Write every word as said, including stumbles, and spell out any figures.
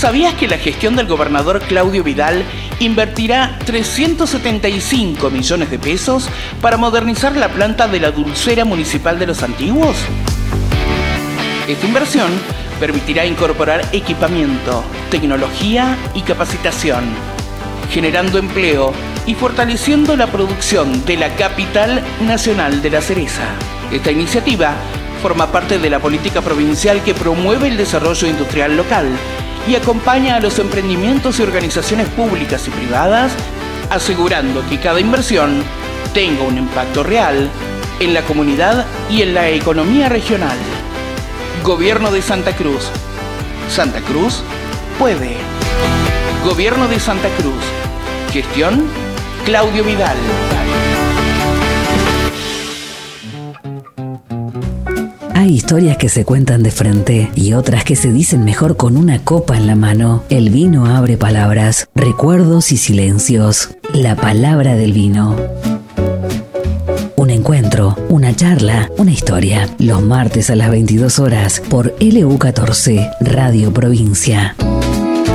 ¿Sabías que la gestión del gobernador Claudio Vidal invertirá trescientos setenta y cinco millones de pesos para modernizar la planta de la dulcera municipal de Los Antiguos? Esta inversión permitirá incorporar equipamiento, tecnología y capacitación, generando empleo y fortaleciendo la producción de la capital nacional de la cereza. Esta iniciativa forma parte de la política provincial que promueve el desarrollo industrial local y acompaña a los emprendimientos y organizaciones públicas y privadas, asegurando que cada inversión tenga un impacto real en la comunidad y en la economía regional. Gobierno de Santa Cruz. Santa Cruz puede. Gobierno de Santa Cruz. Gestión Claudio Vidal. Hay historias que se cuentan de frente y otras que se dicen mejor con una copa en la mano. El vino abre palabras, recuerdos y silencios. La palabra del vino. Un encuentro, una charla, una historia. Los martes a las veintidós horas por L U catorce, Radio Provincia.